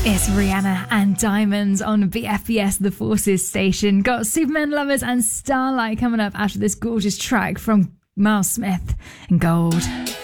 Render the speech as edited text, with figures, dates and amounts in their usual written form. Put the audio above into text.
It's Rihanna and Diamonds on BFBS The Forces station. Got Superman Lovers and Starlight coming up after this gorgeous track from Miles Smith and Gold.